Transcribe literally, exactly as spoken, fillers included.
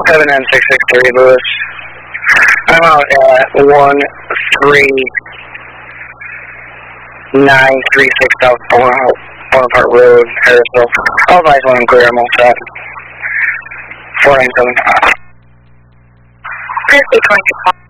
seven nine six six three, Lewis. I'm out at one three nine three six South Bonaparte Road, Harrisville. All advise when I'm clear, I'm all set. four nine seven. Previously twenty-two.